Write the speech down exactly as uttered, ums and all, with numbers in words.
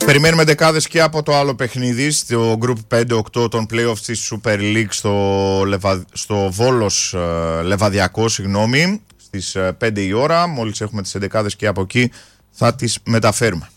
Περιμένουμε δεκάδες και από το άλλο παιχνίδι στο Group πέντε οκτώ των playoffs της Super League στο, Λεβα... στο Βόλος ε, Λεβαδιακό, συγγνώμη, στις πέντε η ώρα. Μόλις έχουμε τις δεκάδες και από εκεί θα τις μεταφέρουμε.